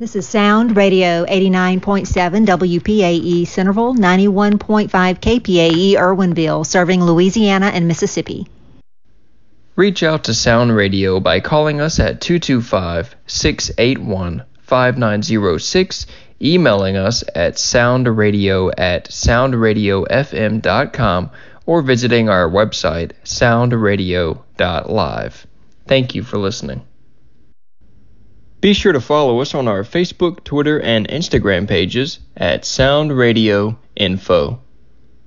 This is Sound Radio 89.7 WPAE Centerville, 91.5 KPAE Irwinville, serving Louisiana and Mississippi. Reach out to Sound Radio by calling us at 225-681-5906, emailing us at soundradio@soundradiofm.com, or visiting our website, soundradio.live. Thank you for listening. Be sure to follow us on our Facebook, Twitter, and Instagram pages at Sound Radio Info.